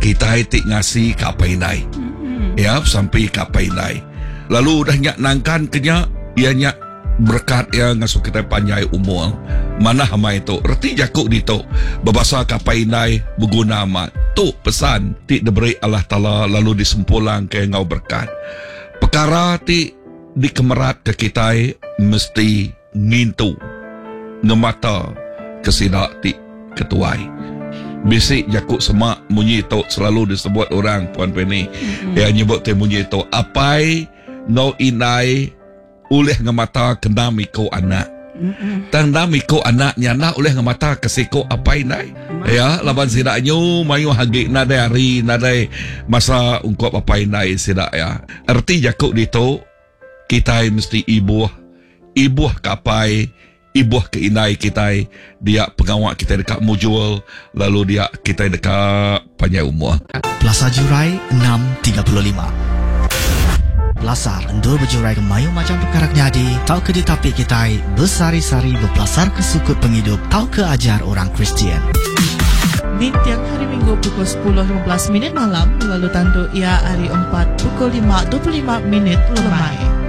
kita tik ngasi kapainai. Ya, sampai kapainai. Lalu dah nyak nangkan kenya, ia nyak berkat ya ngasuh kita panjai umur. Mana hama itu? Reti jakuk dito. Berbahasa kapainai berguna amat. Tu pesan tik diberi Allah Ta'ala lalu disempulang ke ngau berkat. Perkara tik dikemerat ke kita mesti ngintu ngemata kesidak tik ketuai. Bisik jakuk semak munyi tok selalu disebut orang Puan Penny. Yang nyebut te munyi tok apai ngau inai oleh ngemata kena miko anak. Tanda miko anaknya nak oleh ngemata kesiko apai nai. Ya, laban sidaknyo mayu hagik nadai hari nadai masa ungkap apai nai sidak ya. Erti jakuk dito kita mesti ibuh kapai, ibuh ke inai kita, dia pengawak kita dekat mujul, lalu dia kita dekat panjang umur. Plaza Jurai 635. Pelasar endul berjurai ke mayu macam perkara jadi, tau ke ditapik kita bersari-sari berpelasar ke sukut penghidup, tau ke ajar orang Kristian. Di tiang hari Minggu pukul 10.15 malam, lalu tandu ia hari 4 pukul 5.25 lemai.